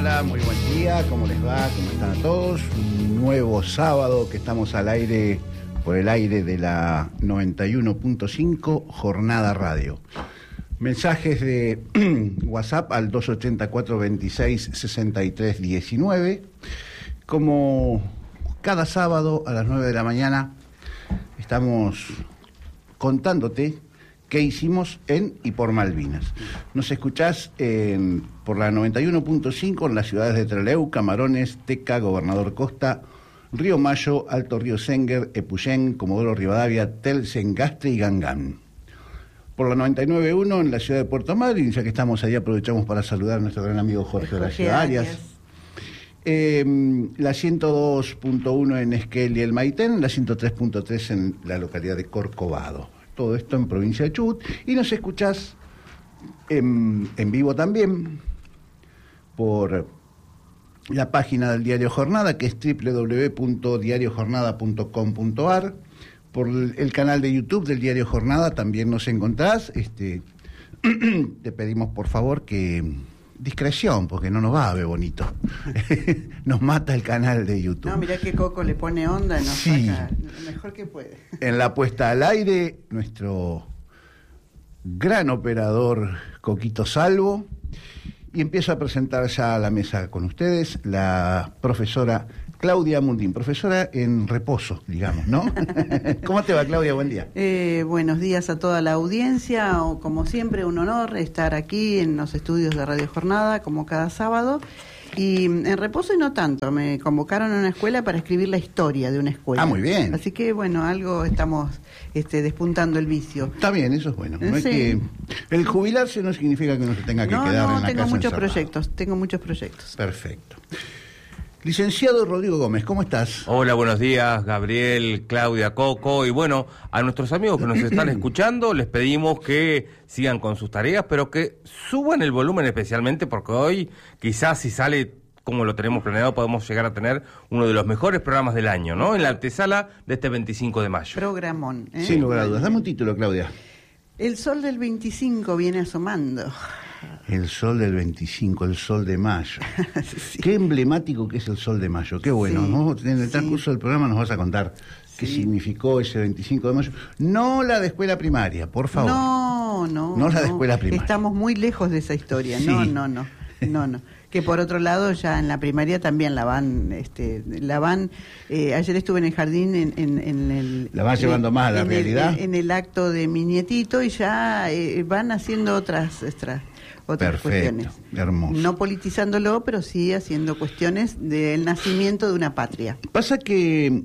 hola, muy buen día, ¿cómo les va? ¿Cómo están a todos? Un nuevo sábado que estamos al aire, por el aire de la 91.5 Jornada Radio. Mensajes de WhatsApp al 284-26-63-19. Como cada sábado a las 9 de la mañana estamos contándote qué hicimos en y por Malvinas. Nos escuchás por la 91.5 en las ciudades de Trelew, Camarones, Teca, Gobernador Costa, Río Mayo, Alto Río Senguer, Epuyén, Comodoro Rivadavia, Tel, Sengastre y Gangán. Por la 99.1 en la ciudad de Puerto Madryn, ya que estamos ahí aprovechamos para saludar a nuestro gran amigo Jorge Horacio Arias. La 102.1 en Esquel y el Maitén, la 103.3 en la localidad de Corcovado. Todo esto en provincia de Chubut. Y nos escuchás en vivo también por la página del Diario Jornada, que es www.diariojornada.com.ar. Por el canal de YouTube del Diario Jornada también nos encontrás. Te pedimos por favor que discreción, porque no nos va a ver bonito. Nos mata el canal de YouTube. No, mirá que Coco le pone onda, nos saca lo mejor que puede. En la puesta al aire, nuestro gran operador Coquito Salvo. Y empiezo a presentar ya a la mesa con ustedes la profesora Claudia Mundín, profesora en reposo, digamos, ¿no? ¿Cómo te va, Claudia? Buen día. Buenos días a toda la audiencia. Como siempre, un honor estar aquí en los estudios de Radio Jornada, como cada sábado. Y en reposo y no tanto. Me convocaron a una escuela para escribir la historia de una escuela. Ah, muy bien. Así que, bueno, algo estamos despuntando el vicio. Está bien, eso es bueno. No sí. Es que el jubilarse no significa que uno se tenga que quedar en la casa tengo muchos encerrado. tengo muchos proyectos. Perfecto. Licenciado Rodrigo Gómez, ¿cómo estás? Hola, buenos días, Gabriel, Claudia, Coco. Y bueno, a nuestros amigos que nos están escuchando, les pedimos que sigan con sus tareas, pero que suban el volumen especialmente, porque hoy, quizás si sale como lo tenemos planeado, podemos llegar a tener uno de los mejores programas del año, ¿no? En la antesala de este 25 de mayo. Programón. Sin lugar a dudas. Dame un título, Claudia. El sol del 25 viene asomando. El sol del 25, el sol de mayo. Sí. Qué emblemático que es el sol de mayo. Qué bueno, sí, ¿no? En el transcurso del programa nos vas a contar qué significó ese 25 de mayo. No la de escuela primaria, por favor. No la de escuela primaria. Estamos muy lejos de esa historia. Sí. No. Que por otro lado ya en la primaria también la van, ayer estuve en el jardín en el... ¿La van llevando más a la realidad? En el acto de mi nietito y ya van haciendo otras cuestiones. Hermoso. No politizándolo, pero sí haciendo cuestiones del nacimiento de una patria. Pasa que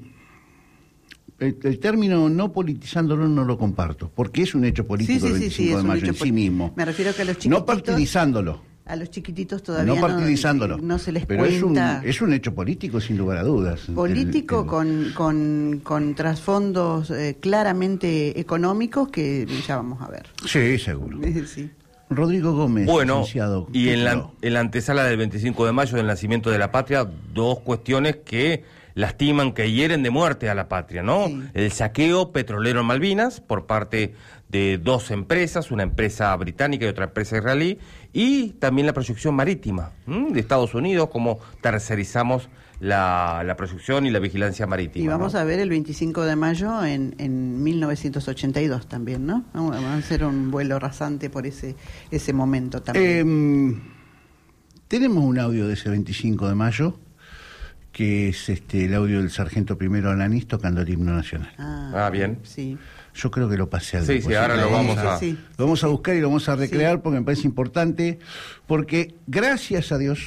el término no politizándolo no lo comparto, porque es un hecho político el 25 de mayo en sí mismo. Me refiero que a los chiquititos... No partidizándolo. A los chiquititos todavía no partidizándolo. No se les pero cuenta. Es un hecho político, sin lugar a dudas. Político con trasfondos claramente económicos que ya vamos a ver. Sí, seguro. Sí. Rodrigo Gómez, bueno, licenciado. Y en la antesala del 25 de mayo del nacimiento de la patria, dos cuestiones que lastiman, que hieren de muerte a la patria, ¿no? Sí. El saqueo petrolero en Malvinas por parte de dos empresas, una empresa británica y otra empresa israelí, y también la proyección marítima de Estados Unidos, como tercerizamos la proyección y la vigilancia marítima. Y vamos a ver el 25 de mayo en 1982 también, ¿no? Vamos a hacer un vuelo rasante por ese momento también. Tenemos un audio de ese 25 de mayo, que es el audio del sargento primero Alanís tocando el himno nacional. Bien. Sí. Yo creo que lo pasé al Sí, ahora lo vamos a... Lo vamos a buscar y lo vamos a recrear porque me parece importante, porque gracias a Dios,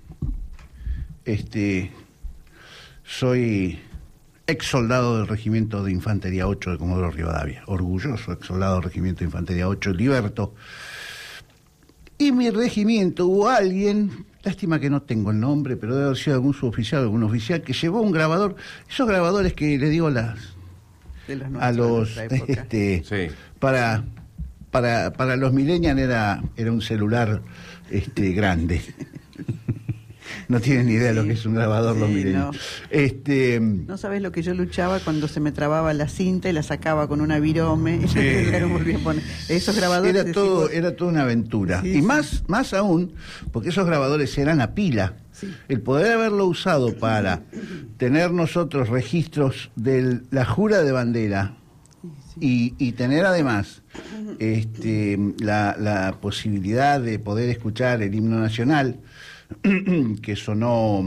soy ex soldado del Regimiento de Infantería 8 de Comodoro Rivadavia, orgulloso ex soldado del Regimiento de Infantería 8, Liberto. Y mi regimiento hubo alguien, lástima que no tengo el nombre, pero debe haber sido algún suboficial, algún oficial, que llevó un grabador, esos grabadores que le digo a los para los millennials era un celular grande. no tienen ni idea de lo que es un grabador los milenios. No sabes lo que yo luchaba cuando se me trababa la cinta y la sacaba con una virome y la volvía a poner. Esos grabadores era toda una aventura. Sí, y más aún, porque esos grabadores eran a pila. Sí. El poder haberlo usado para tener nosotros registros de la jura de bandera y tener además la posibilidad de poder escuchar el himno nacional que sonó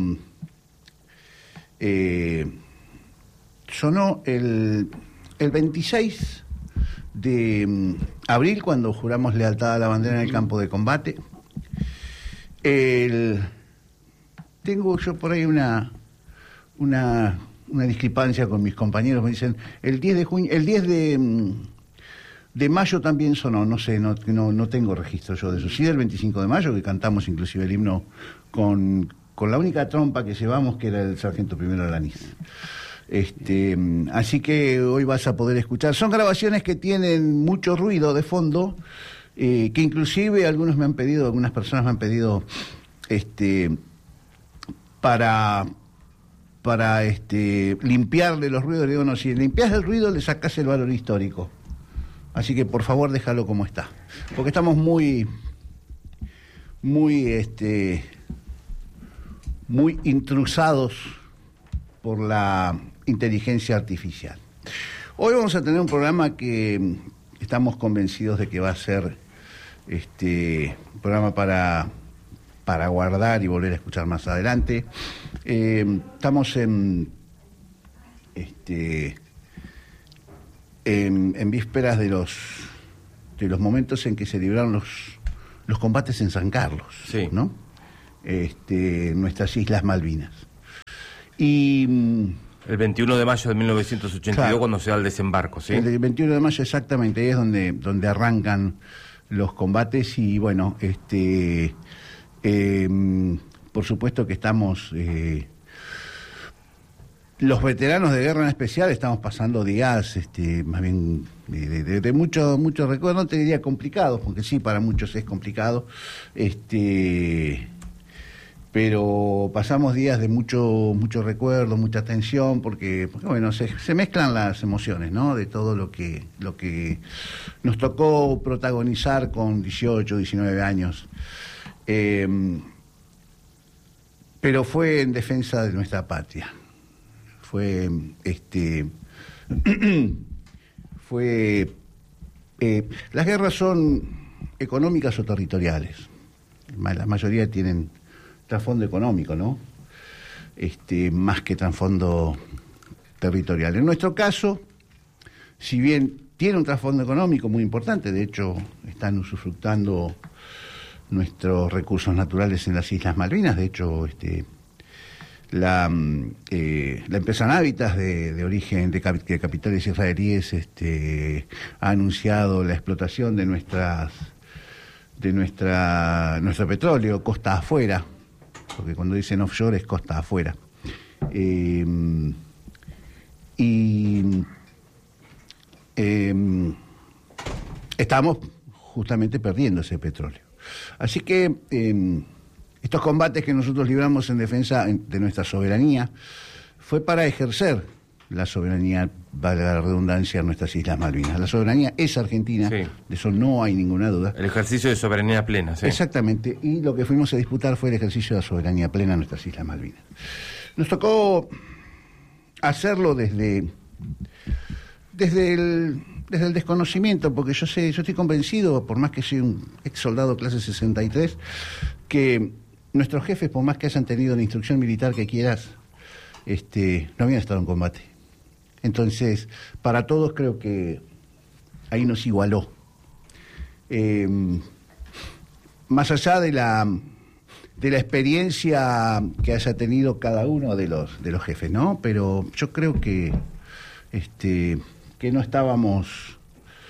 el 26 de abril, cuando juramos lealtad a la bandera en el campo de combate. Tengo yo por ahí una discrepancia con mis compañeros. Me dicen, el 10 de mayo también sonó, no sé, no tengo registro yo de eso. Sí, del 25 de mayo, que cantamos inclusive el himno con la única trompa que llevamos, que era el sargento primero Alanís. Así que hoy vas a poder escuchar. Son grabaciones que tienen mucho ruido de fondo, que inclusive algunas personas me han pedido para limpiarle los ruidos. Le digo, no, si limpias el ruido le sacás el valor histórico. Así que por favor déjalo como está, porque estamos muy intrusados por la inteligencia artificial. Hoy vamos a tener un programa que estamos convencidos de que va a ser un programa para guardar y volver a escuchar más adelante. Estamos en vísperas de los momentos en que se libraron los combates en San Carlos, sí, ¿no? Nuestras Islas Malvinas. Y el 21 de mayo de 1982, claro, cuando se da el desembarco, ¿sí? El 21 de mayo exactamente, ahí es donde arrancan los combates. Y bueno, por supuesto que estamos, los veteranos de guerra en especial, estamos pasando días más bien de mucho recuerdo, no te diría complicados, porque sí, para muchos es complicado, pero pasamos días de mucho recuerdo, mucha tensión, porque bueno, se mezclan las emociones, ¿no? De todo lo que nos tocó protagonizar con 18, 19 años. Pero fue en defensa de nuestra patria. Las guerras son económicas o territoriales. La mayoría tienen trasfondo económico, ¿no? Más que trasfondo territorial. En nuestro caso, si bien tiene un trasfondo económico muy importante, de hecho están usufructando nuestros recursos naturales en las Islas Malvinas. De hecho, la empresa Navitas de origen de capitales israelíes ha anunciado la explotación de nuestro petróleo costa afuera, porque cuando dicen offshore es costa afuera. Estamos justamente perdiendo ese petróleo. Así que estos combates que nosotros libramos en defensa de nuestra soberanía fue para ejercer la soberanía, valga la redundancia, en nuestras Islas Malvinas. La soberanía es argentina, sí, de eso no hay ninguna duda. El ejercicio de soberanía plena, sí. Exactamente, y lo que fuimos a disputar fue el ejercicio de la soberanía plena en nuestras Islas Malvinas. Nos tocó hacerlo desde el desconocimiento, porque yo estoy convencido, por más que soy un ex soldado clase 63, que nuestros jefes, por más que hayan tenido la instrucción militar que quieras, no habían estado en combate. Entonces, para todos creo que ahí nos igualó. Más allá de la experiencia que haya tenido cada uno de los jefes, ¿no? Pero yo creo que no estábamos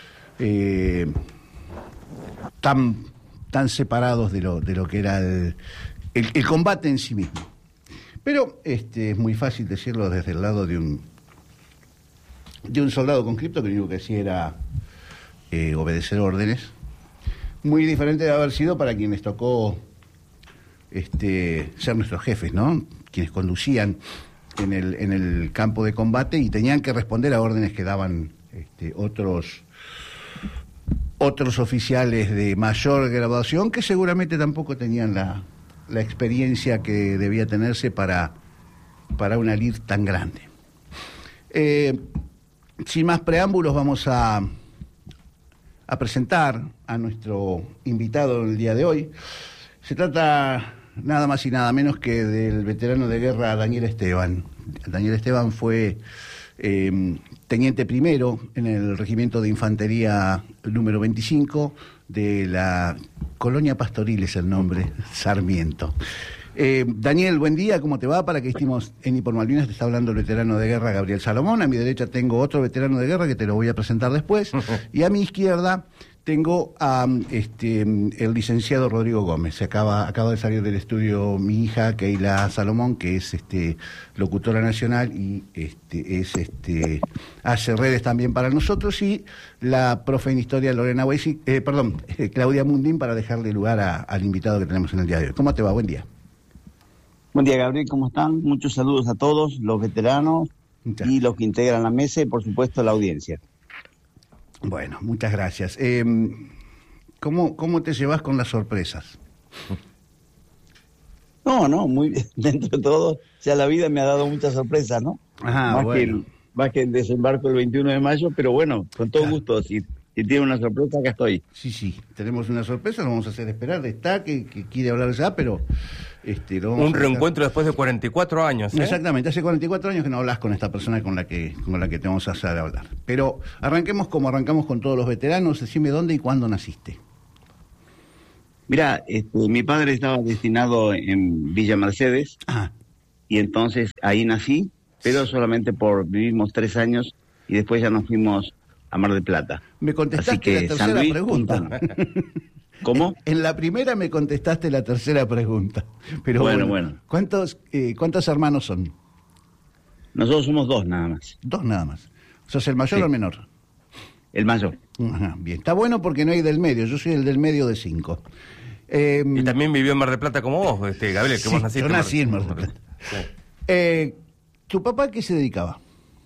tan separados de lo que era el combate en sí mismo. Pero es muy fácil decirlo desde el lado de un soldado conscripto que lo único que hacía era obedecer órdenes. Muy diferente de haber sido para quienes tocó ser nuestros jefes, ¿no? Quienes conducían en el campo de combate y tenían que responder a órdenes que daban otros oficiales de mayor graduación que seguramente tampoco tenían la experiencia que debía tenerse para una lid tan grande. Sin más preámbulos, vamos a presentar a nuestro invitado el día de hoy. Se trata nada más y nada menos que del veterano de guerra Daniel Esteban. Daniel Esteban fue teniente primero en el Regimiento de Infantería número 25 de la Colonia Pastoril, es el nombre, Sarmiento. Daniel, buen día, ¿cómo te va? Para que estemos en Y por Malvinas, te está hablando el veterano de guerra Gabriel Salomón. A mi derecha tengo otro veterano de guerra que te lo voy a presentar después. Y a mi izquierda tengo a el licenciado Rodrigo Gómez. Acaba de salir del estudio mi hija, Keila Salomón, que es locutora nacional y hace redes también para nosotros, y la profe en historia Lorena Weisi, Claudia Mundín, para dejarle lugar al invitado que tenemos en el día de hoy. ¿Cómo te va? Buen día. Buen día, Gabriel, ¿cómo están? Muchos saludos a todos, los veteranos y los que integran la mesa y, por supuesto, la audiencia. Bueno, muchas gracias. ¿Cómo te llevas con las sorpresas? No, muy bien. Dentro de todo, ya la vida me ha dado muchas sorpresas, ¿no? Ajá, más que el desembarco el 21 de mayo, pero bueno, con todo gusto. Si tiene una sorpresa, acá estoy. Sí, tenemos una sorpresa, lo vamos a hacer esperar. Está que quiere hablar ya, pero... un reencuentro después de 44 años. Exactamente, hace 44 años que no hablas con esta persona con la que te vamos a hacer hablar. Pero arranquemos como arrancamos con todos los veteranos. Decime dónde y cuándo naciste. Mira, mi padre estaba destinado en Villa Mercedes, y entonces ahí nací, pero solamente vivimos 3 años y después ya nos fuimos a Mar del Plata. Me contestaste la tercera pregunta. ¿Cómo? En la primera me contestaste la tercera pregunta. Pero bueno. ¿Cuántos hermanos son? Nosotros somos 2 nada más. 2 nada más. ¿Sos el mayor o el menor? El mayor. Ajá, bien. Está bueno porque no hay del medio. Yo soy el del medio de 5. Y también vivió en Mar del Plata como vos, Gabriel, que vos naciste. Yo nací en Mar del Plata. Sí. ¿Tu papá a qué se dedicaba?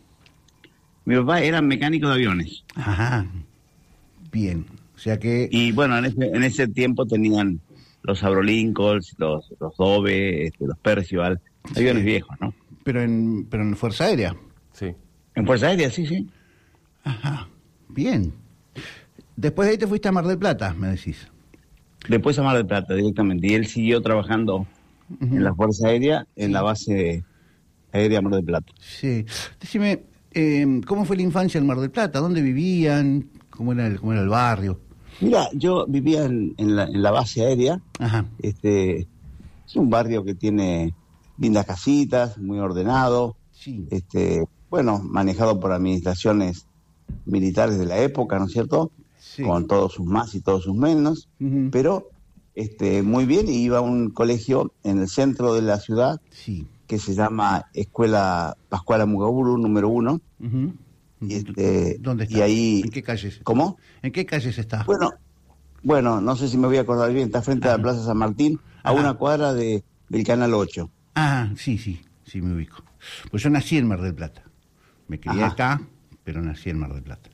Mi papá era mecánico de aviones. Ajá. Bien. O sea que... Y bueno, en ese tiempo tenían los Aerolincolns, los Dove, los Percival, aviones viejos, ¿no? Pero en Fuerza Aérea. Sí. En Fuerza Aérea, sí. Ajá. Bien. Después de ahí te fuiste a Mar del Plata, me decís. Después a Mar del Plata, directamente. Y él siguió trabajando en la Fuerza Aérea, en la base aérea Mar del Plata. Sí. Decime, ¿cómo fue la infancia en Mar del Plata? ¿Dónde vivían? ¿Cómo era el barrio? Mira, yo vivía en la base aérea. Ajá. Es un barrio que tiene lindas casitas, muy ordenado. Sí. Manejado por administraciones militares de la época, ¿no es cierto? Sí. Con todos sus más y todos sus menos. Pero muy bien, y iba a un colegio en el centro de la ciudad, sí, que se llama Escuela Pascual Amugaburu número 1. ¿Dónde está? Y ahí... ¿En qué calles? ¿Cómo? ¿En qué calles está? Bueno, no sé si me voy a acordar bien. Está frente a la Plaza San Martín, a una cuadra del Canal 8. Sí, me ubico. Pues yo nací en Mar del Plata. Me crié acá, pero nací en Mar del Plata.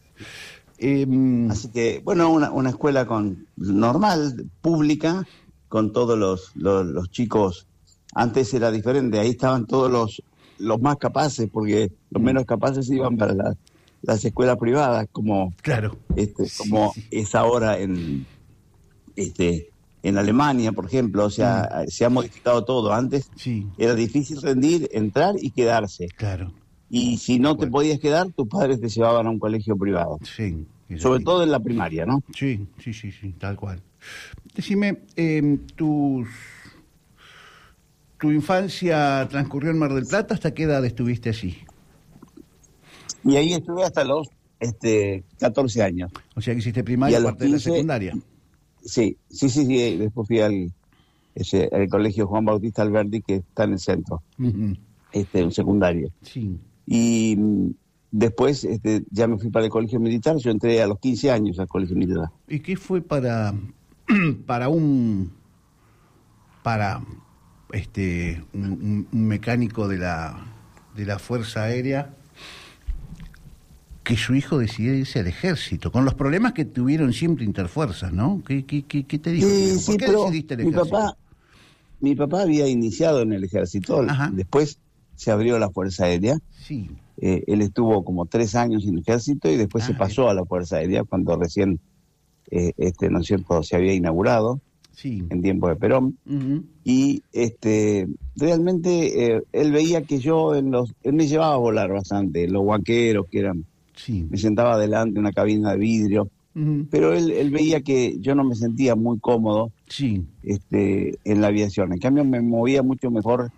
Así que, una escuela normal, pública, con todos los chicos. Antes era diferente, ahí estaban todos los más capaces, porque los menos capaces iban para las escuelas privadas, como claro, como es ahora en Alemania, por ejemplo. O sea, se ha modificado todo. Antes era difícil rendir, entrar y quedarse. Claro. Y si no te podías quedar, tus padres te llevaban a un colegio privado. Sí. Sobre todo en la primaria, ¿no? Sí, tal cual. Decime, tu infancia transcurrió en Mar del Plata. ¿Hasta qué edad estuviste allí? Y ahí estuve hasta los 14 años. O sea que hiciste primaria y parte 15, de la secundaria. Sí. Después fui al colegio Juan Bautista Alberdi, que está en el centro, en secundario. Sí. Y después ya me fui para el colegio militar. Yo entré a los 15 años al colegio militar. ¿Y qué fue para un para un mecánico de la Fuerza Aérea que su hijo decidió irse al ejército, con los problemas que tuvieron siempre Interfuerzas, ¿no? ¿Qué te dijo? ¿Por qué decidiste el ejército? Mi papá había iniciado en el ejército, Ajá. Después se abrió la Fuerza Aérea. Sí. Él estuvo como 3 años en el ejército y después se pasó a la Fuerza Aérea cuando recién, ¿no es cierto?, se había inaugurado. Sí. En tiempo de Perón. Uh-huh. Y realmente él veía que él me llevaba a volar bastante, los huaqueros que eran. Sí. Me sentaba adelante en una cabina de vidrio, uh-huh. Pero él veía que yo no me sentía muy cómodo, sí. En la aviación. En cambio me movía mucho mejor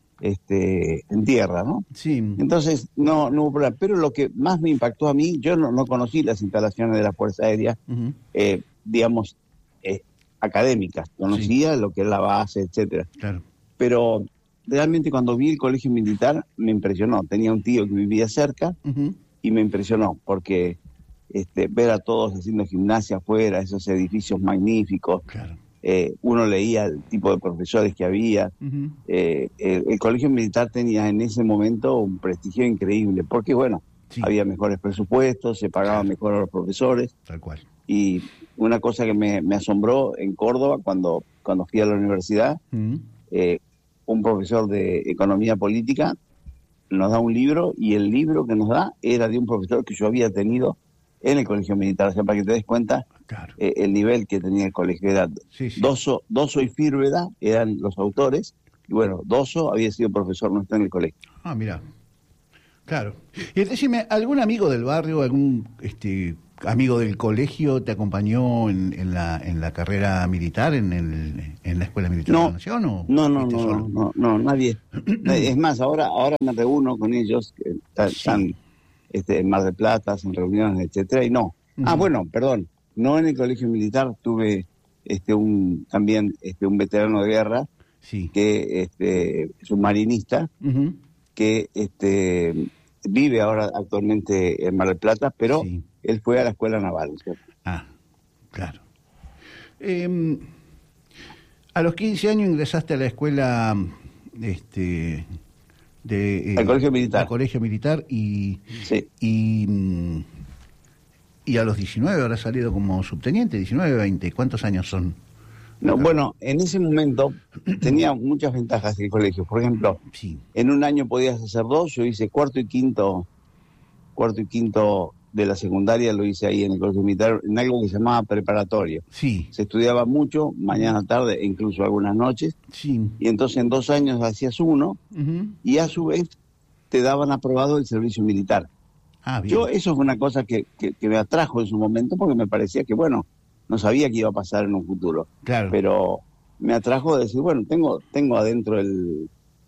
en tierra, ¿no? Sí. Entonces no hubo problema. Pero lo que más me impactó a mí, yo no conocí las instalaciones de la Fuerza Aérea, uh-huh. Digamos, académicas. Conocía lo que es la base, etcétera. Claro. Pero realmente cuando vi el colegio militar me impresionó. Tenía un tío que vivía cerca, uh-huh. Y me impresionó porque ver a todos haciendo gimnasia afuera, esos edificios magníficos. Claro. Uno leía el tipo de profesores que había. Uh-huh. El colegio militar tenía en ese momento un prestigio increíble porque, bueno, sí. Había mejores presupuestos, se pagaban mejor a los profesores. Tal cual. Y una cosa que me asombró en Córdoba cuando fui a la universidad, uh-huh. Un profesor de economía política nos da un libro y el libro que nos da era de un profesor que yo había tenido en el colegio militar. O sea, para que te des cuenta, claro. El nivel que tenía el colegio era sí. Dosso y Fírveda eran los autores, y bueno, Dosso había sido profesor nuestro en el colegio. Ah, mira. Claro. Y decime, ¿algún amigo del barrio, algún amigo del colegio te acompañó en la carrera militar, en la Escuela Militar de la Nación? ¿O no, nadie. Es más, ahora me reúno con ellos, que están en Mar del Plata, en reuniones, etcétera, y no. Uh-huh. Ah, bueno, perdón, no en el colegio militar, tuve también un veterano de guerra, sí. Que es un marinista, uh-huh. Que vive ahora actualmente en Mar del Plata, pero sí. Él fue a la escuela naval, ¿cierto? Ah, claro. A los 15 años ingresaste a la escuela al colegio militar. Al colegio militar y sí. Y a los 19 habrás salido como subteniente, 19, 20. ¿Cuántos años son? No, bueno, en ese momento tenía muchas ventajas el colegio. Por ejemplo, sí. En un año podías hacer 2, yo hice cuarto y quinto de la secundaria, lo hice ahí en el colegio militar, en algo que se llamaba preparatorio. Sí. Se estudiaba mucho, mañana, tarde, e incluso algunas noches. Sí. Y entonces en 2 años hacías 1, uh-huh. Y a su vez te daban aprobado el servicio militar. Ah, bien. Eso fue una cosa que me atrajo en su momento, porque me parecía que, bueno, no sabía qué iba a pasar en un futuro. Claro. Pero me atrajo de decir, bueno, tengo adentro el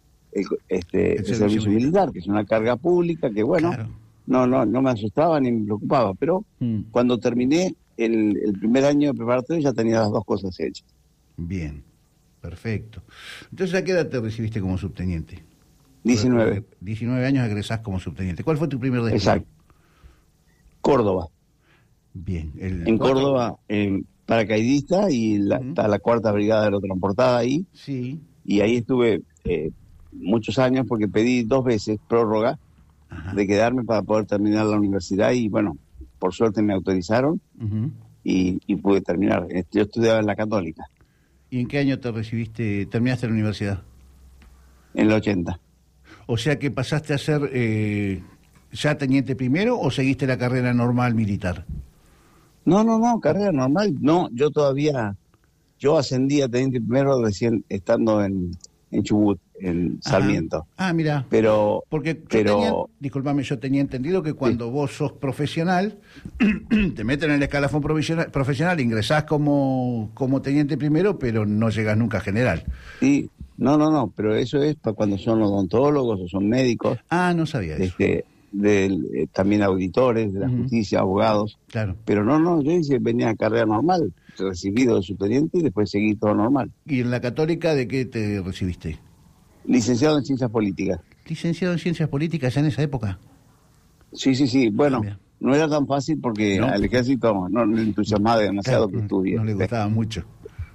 servicio militar, que es una carga pública, que bueno... Claro. No me asustaba ni me preocupaba, pero cuando terminé el primer año de preparatorio ya tenía las 2 cosas hechas. Bien, perfecto. Entonces, ¿a qué edad te recibiste como subteniente? 19. 19 años egresás como subteniente. ¿Cuál fue tu primer destino? Exacto. Córdoba. Bien. En Córdoba, paracaidista, y está la 4ª Brigada Aerotransportada ahí. Sí. Y ahí estuve muchos años porque pedí 2 veces prórroga. Ajá. De quedarme para poder terminar la universidad y bueno, por suerte me autorizaron, uh-huh. y pude terminar. Yo estudiaba en la Católica. ¿Y en qué año terminaste la universidad? En el 80. O sea que pasaste a ser ya teniente primero o seguiste la carrera normal militar. No, carrera normal. No, yo ascendí a teniente primero recién estando en Chubut, en Sarmiento. Ah, mira. Porque yo tenía entendido que cuando vos sos profesional, te meten en el escalafón profesional, ingresás como teniente primero, pero no llegas nunca a general. Sí, no, pero eso es para cuando son odontólogos o son médicos. Ah, no sabía eso. También auditores de la justicia, abogados. Claro. Pero yo venía a carrera normal, recibido de subteniente y después seguí todo normal. ¿Y en la Católica de qué te recibiste? Licenciado en Ciencias Políticas. ¿Licenciado en Ciencias Políticas ya en esa época? Sí. Bueno, no era tan fácil porque al ejército no le entusiasmaba demasiado que estudie. No le gustaba mucho.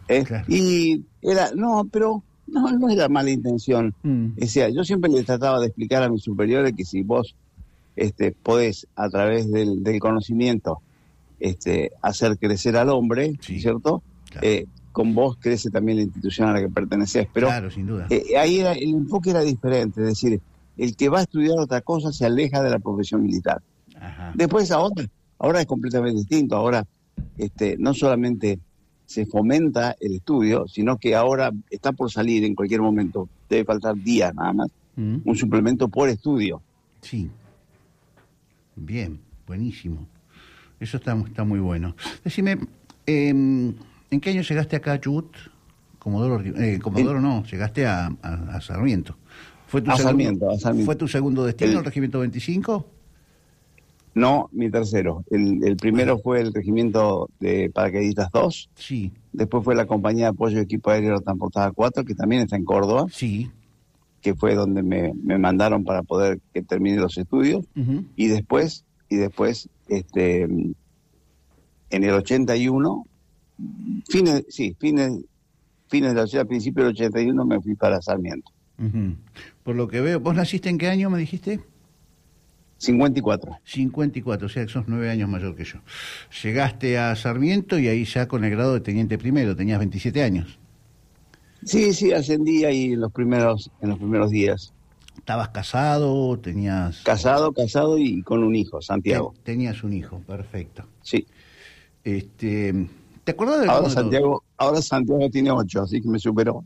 Claro. Y no era mala intención. O sea, yo siempre le trataba de explicar a mis superiores que si vos podés, a través del conocimiento, hacer crecer al hombre, Sí, ¿cierto? claro. Con vos crece también la institución a la que perteneces. Pero Claro, sin duda. ahí el enfoque era diferente, es decir, el que va a estudiar otra cosa se aleja de la profesión militar. Ajá. Después ahora es completamente distinto. Ahora no solamente se fomenta el estudio, sino que ahora está por salir en cualquier momento, debe faltar días nada más, un suplemento por estudio. Sí. Bien, buenísimo. Eso está muy bueno. Decime, ¿en qué año llegaste acá a Chubut? Comodoro no, llegaste a Sarmiento. A Sarmiento. ¿Fue tu segundo destino, el Regimiento 25? No, mi tercero. El primero fue el Regimiento de Paracaidistas 2. Sí. Después fue la Compañía de Apoyo de Equipo Aéreo Transportada 4, que también está en Córdoba, Sí. que fue donde me mandaron para poder que termine los estudios. Ujú. Y después en el 81, fines del 80, principio del 81 me fui para Sarmiento. Ujú. Por lo que veo, ¿vos naciste en qué año, me dijiste? 54. 54, o sea que sos 9 años mayor que yo. Llegaste a Sarmiento y ahí ya con el grado de teniente primero, tenías 27 años. Sí, ascendí ahí en los primeros días. ¿Estabas casado? ¿Tenías...? Casado y con un hijo, Santiago. Tenías un hijo, perfecto. Sí. ¿Te acordás de Ahora Santiago tiene 8, así que me superó.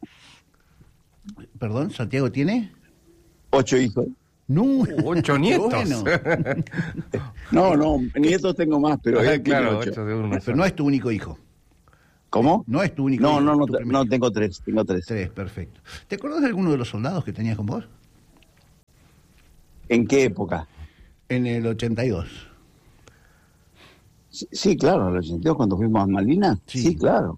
Perdón, ¿Santiago tiene? 8 hijos. No, 8 nietos. Bueno. No, nietos tengo más, pero él tiene Claro, 8. 8 de uno. Pero no es tu único hijo. ¿Cómo? No es tu único hijo. Tu primer No, hijo. tengo 3. 3, perfecto. ¿Te acordás de alguno de los soldados que tenías con vos? ¿En qué época? En el 82. Sí, claro, en el 82 cuando fuimos a Malvinas. Sí. Sí, claro.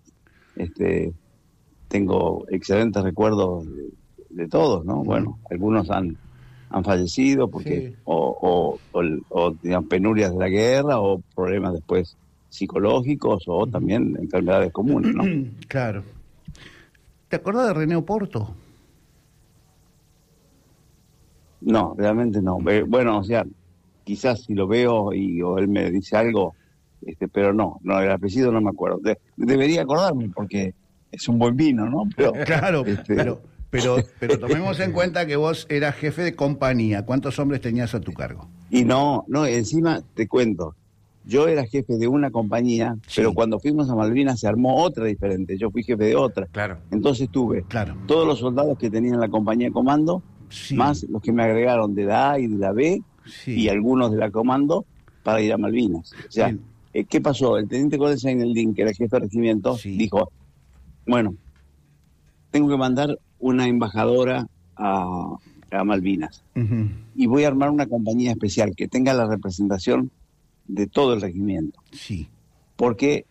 Tengo excelentes recuerdos de todos, ¿no? Bueno, algunos han fallecido porque Sí. o digamos, penurias de la guerra o problemas después psicológicos o también enfermedades comunes, ¿no? Claro. ¿Te acordás de René Oporto? No, realmente no. Bueno, o sea, quizás si lo veo o él me dice algo, pero no, el apellido no me acuerdo. Debería acordarme porque es un buen vino, ¿no? Pero, Claro, pero tomemos en cuenta que vos eras jefe de compañía. ¿Cuántos hombres tenías a tu cargo? Y no, encima te cuento, yo era jefe de una compañía, Sí. pero cuando fuimos a Malvinas se armó otra diferente, yo fui jefe de otra. Claro. Entonces tuve Claro. todos los soldados que tenían la compañía de comando, Sí. más los que me agregaron de la A y de la B, Sí. y algunos de la comando para ir a Malvinas. O sea, Bien. ¿qué pasó? El teniente coronel Seineldin, que era el jefe de regimiento, Sí. dijo, bueno, tengo que mandar una embajadora a Malvinas Ujú. y voy a armar una compañía especial que tenga la representación de todo el regimiento, Sí. porque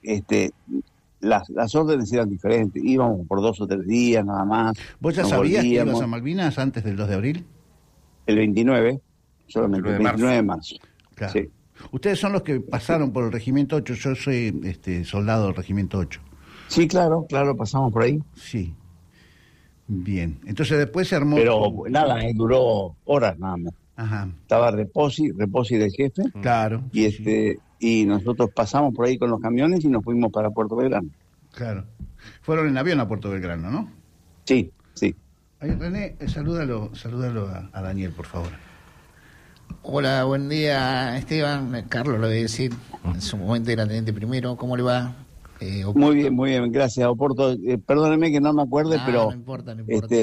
las órdenes eran diferentes, íbamos por 2 o 3 días nada más. ¿Vos ya nos sabías que volvíamos. ibas a Malvinas antes del 2 de abril? El 29, solamente el 29 de marzo. Claro. Sí. Ustedes son los que pasaron por el Regimiento 8. Yo soy soldado del Regimiento 8. Sí, claro, pasamos por ahí. Sí. Bien. Entonces después se armó... Pero nada, duró horas nada más. Ajá. Estaba Reposi del jefe, Claro. y sí, y nosotros pasamos por ahí con los camiones y nos fuimos para Puerto Belgrano. claro. Fueron en avión a Puerto Belgrano, ¿no? Sí. Ahí, René, salúdalo a Daniel, por favor. Hola, buen día, Esteban. Carlos lo voy a decir. En su momento era teniente primero. ¿Cómo le va? Muy bien, gracias, Oporto. Perdóneme que no me acuerde, pero No importa.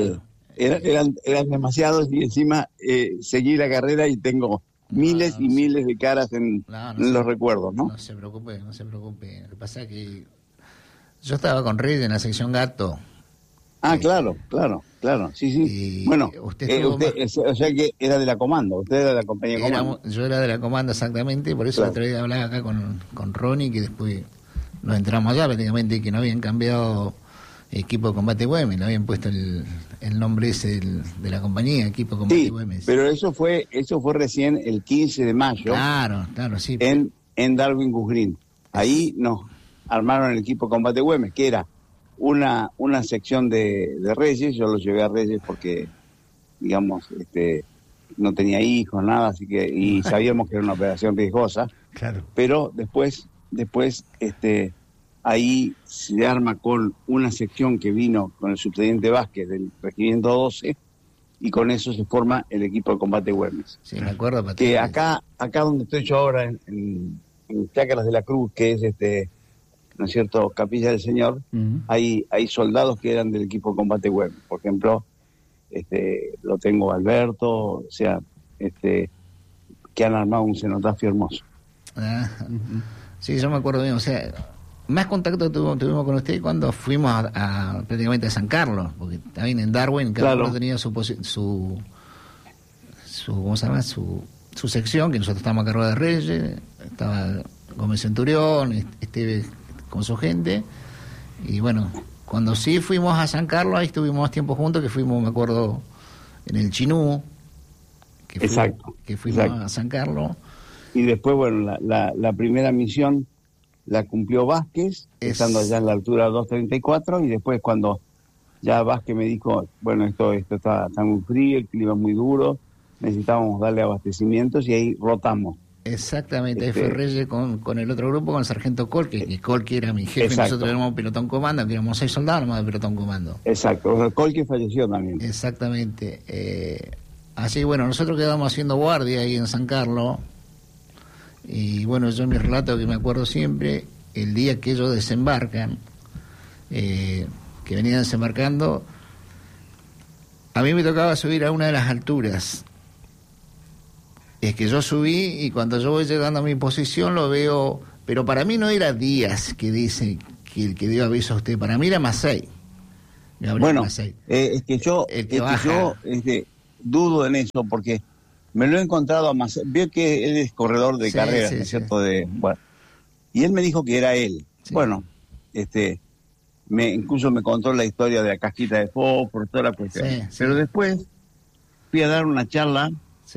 eran demasiados y encima seguí la carrera y tengo miles y miles de caras en los recuerdos, ¿no? No se preocupe. Lo que pasa es que yo estaba con Reyes en la sección Gato. Ah, claro, sí. Y Bueno, usted o sea que era de la comando, usted era de la compañía de comando. Yo era de la comanda exactamente, por eso Claro. la otra vez hablaba acá con Ronnie, que después nos entramos allá prácticamente, que no habían cambiado equipo de combate Güemes, le habían puesto el nombre ese de la compañía, equipo de combate Sí, Güemes. pero eso fue recién el 15 de mayo Claro, sí. en Darwin Gus Green. Ahí nos armaron el equipo de combate Güemes, que era una sección de Reyes. Yo lo llevé a Reyes porque, digamos, no tenía hijos, nada, así que, y sabíamos que era una operación riesgosa. Claro. Pero después ahí se arma con una sección que vino con el subteniente Vázquez del Regimiento 12, y con eso se forma el equipo de combate Güemes. Sí, me acuerdo, Patricio. Que acá donde estoy yo ahora, en Chácaras de la Cruz, que es ¿no es cierto?, Capilla del Señor, hay soldados que eran del equipo de combate Güemes. Por ejemplo, lo tengo Alberto, o sea, que han armado un cenotafio hermoso. Sí, yo me acuerdo bien, o sea, más contacto tuvimos con usted cuando fuimos a prácticamente a San Carlos, porque también en Darwin cada uno tenía su ¿cómo se llama? Su sección, que nosotros estábamos a cargo de Reyes, estaba Gómez Centurión, con su gente, y bueno, cuando sí fuimos a San Carlos, ahí estuvimos más tiempo juntos, que fuimos, me acuerdo, en el Chinú, que fuimos a San Carlos. Y después, bueno, la primera misión la cumplió Vázquez, estando allá en la altura 234, y después cuando ya Vázquez me dijo, bueno, esto está muy frío, el clima es muy duro, necesitábamos darle abastecimientos, y ahí rotamos. Exactamente, ahí fue Reyes con el otro grupo, con el sargento Colque, que Colque era mi jefe, nosotros éramos pelotón comando, que éramos 6 soldados nomás de pelotón comando. Exacto, o sea, Colque falleció también. Exactamente. Así, bueno, nosotros quedamos haciendo guardia ahí en San Carlos. Y bueno, yo en mi relato que me acuerdo siempre, el día que ellos desembarcan, que venían desembarcando, a mí me tocaba subir a una de las alturas. Es que yo subí y cuando yo voy llegando a mi posición lo veo, pero para mí no era Díaz que dice que el que dio aviso a usted, para mí era Macei. Bueno, es que yo dudo en eso porque me lo he encontrado a Macei. Veo que él es corredor de carreras, ¿no es cierto? Bueno, y él me dijo que era él. Sí. Bueno, incluso me contó la historia de la cajita de fósforo, toda la cuestión. Sí, pero después fui a dar una charla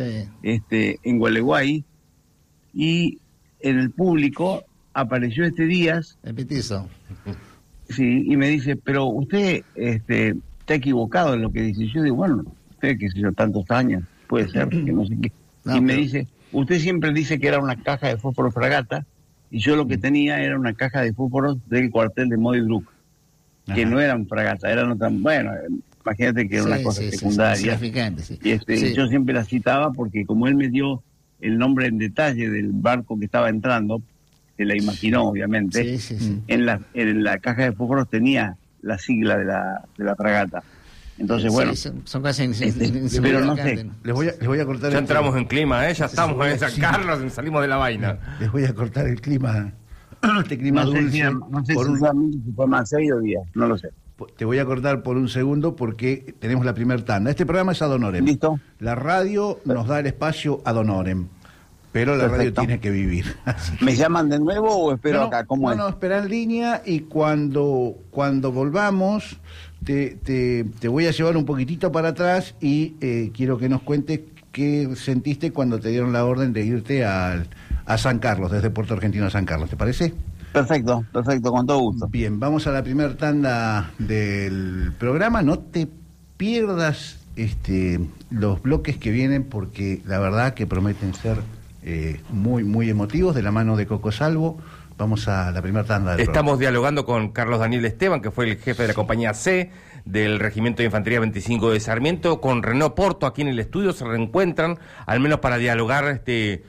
en Gualeguay, y en el público apareció Díaz. El petizo. Sí, y me dice, pero usted está equivocado en lo que dice. Yo digo, bueno, usted, qué sé yo, tantos años, puede ser, que no sé qué. No, y me dice, usted siempre dice que era una caja de fósforo fragata, y yo lo que tenía era una caja de fósforos del cuartel de Modibruc, que no eran fragatas, eran tan bueno. Imagínate que era una cosa secundaria. Y yo siempre la citaba porque como él me dio el nombre en detalle del barco que estaba entrando, se la imaginó obviamente, en la caja de fósforos tenía la sigla de la fragata. Entonces, bueno, son casi pero no sé. Les voy a cortar. Ya entramos en clima, ya estamos en San Carlos, salimos de la vaina. Les voy a cortar el clima, este clima dulce. No sé si fue más 6 o 10, no lo sé. Te voy a cortar por un segundo porque tenemos la primer tanda. Este programa es ad honorem. ¿Listo? La radio nos da el espacio ad honorem, pero la radio tiene que vivir. ¿Me llaman de nuevo o espero acá? ¿Cómo es? No, espera en línea, y cuando volvamos te voy a llevar un poquitito para atrás y quiero que nos cuentes qué sentiste cuando te dieron la orden de irte a San Carlos, desde Puerto Argentino a San Carlos. ¿Te parece? Perfecto, con todo gusto. Bien, vamos a la primera tanda del programa. No te pierdas los bloques que vienen, porque la verdad que prometen ser muy, muy emotivos, de la mano de Coco Salvo. Vamos a la primera tanda del Estamos dialogando con Carlos Daniel Esteban, que fue el jefe de la compañía C del Regimiento de Infantería 25 de Sarmiento, con Renaud Porto aquí en el estudio. Se reencuentran, al menos para dialogar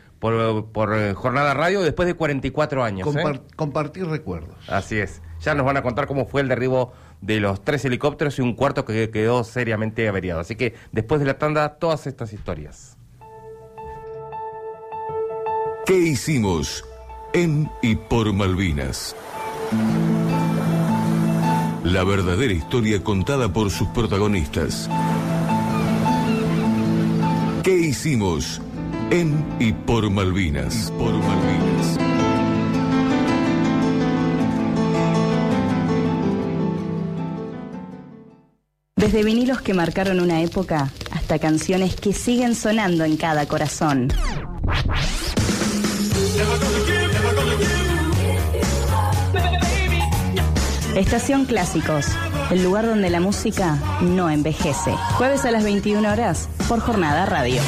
por Jornada Radio después de 44 años. Compartir recuerdos. Así es. Ya nos van a contar cómo fue el derribo de los 3 helicópteros y un cuarto que quedó seriamente averiado. Así que después de la tanda, todas estas historias. ¿Qué hicimos en y por Malvinas? La verdadera historia contada por sus protagonistas. ¿Qué hicimos en y por Malvinas? Por Malvinas. Desde vinilos que marcaron una época hasta canciones que siguen sonando en cada corazón. Estación Clásicos, el lugar donde la música no envejece. Jueves a las 21 horas por Jornada Radio.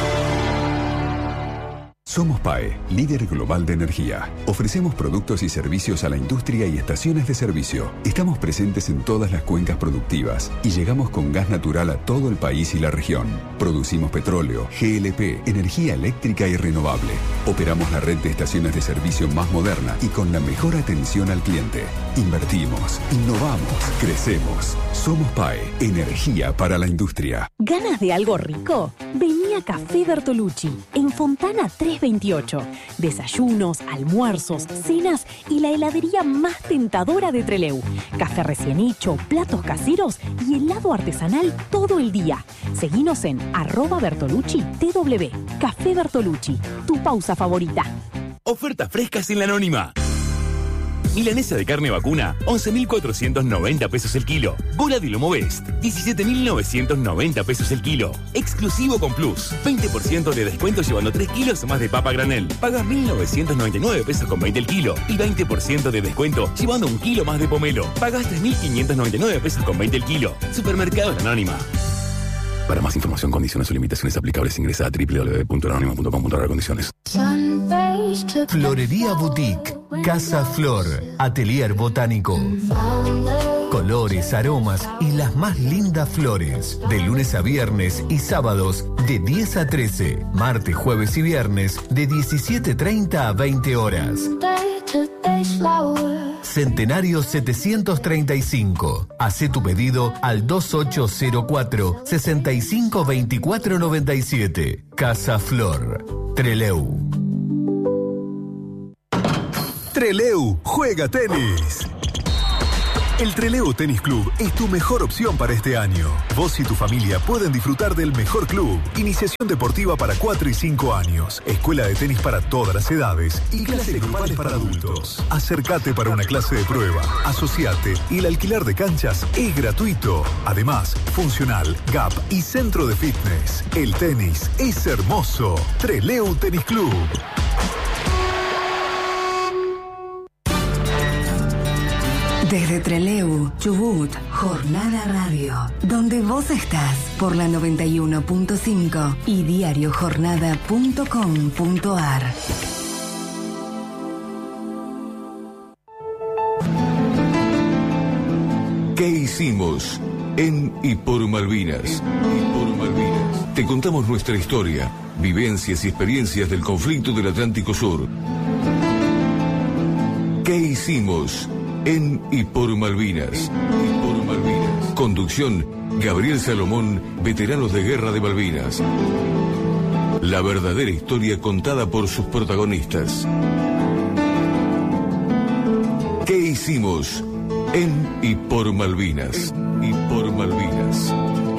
Somos PAE, líder global de energía. Ofrecemos productos y servicios a la industria y estaciones de servicio. Estamos presentes en todas las cuencas productivas y llegamos con gas natural a todo el país y la región. Producimos petróleo, GLP, energía eléctrica y renovable. Operamos la red de estaciones de servicio más moderna y con la mejor atención al cliente. Invertimos, innovamos, crecemos. Somos PAE, energía para la industria. ¿Ganas de algo rico? Vení a Café Bertolucci, en Fontana 328. Desayunos, almuerzos, cenas y la heladería más tentadora de Trelew. Café recién hecho, platos caseros y helado artesanal todo el día. Seguinos en @BertolucciTW. Café Bertolucci, tu pausa favorita. Ofertas frescas en La Anónima. Milanesa de carne vacuna, 11.490 pesos el kilo. Bola de lomo Best, 17.990 pesos el kilo. Exclusivo con Plus, 20% de descuento llevando 3 kilos más de papa granel. Pagas 1.999 pesos con 20 el kilo y 20% de descuento llevando 1 kilo más de pomelo. Pagas 3.599 pesos con 20 el kilo. Supermercados La Anónima. Para más información, condiciones o limitaciones aplicables, ingresa a www.lanonima.com.ar/condiciones. Florería Boutique, Casa Flor, Atelier Botánico. Colores, aromas y las más lindas flores. De lunes a viernes y sábados de 10 a 13. Martes, jueves y viernes de 17:30 a 20 horas. Centenario 735. Hacé tu pedido al 2804-652497. Casa Flor, Trelew. Trelew juega tenis. El Trelew Tenis Club es tu mejor opción para este año. Vos y tu familia pueden disfrutar del mejor club. Iniciación deportiva para 4 y 5 años. Escuela de tenis para todas las edades. Y clases grupales para adultos. Acércate para una clase de prueba. Asociate y el alquiler de canchas es gratuito. Además, funcional, gap y centro de fitness. El tenis es hermoso. Trelew Tenis Club. Desde Trelew, Chubut, Jornada Radio, donde vos estás por la 91.5 y diariojornada.com.ar. ¿Qué hicimos en y por Malvinas? Te contamos nuestra historia, vivencias y experiencias del conflicto del Atlántico Sur. ¿Qué hicimos en y por Malvinas? Conducción, Gabriel Salomón, veteranos de guerra de Malvinas. La verdadera historia contada por sus protagonistas. ¿Qué hicimos en y por Malvinas?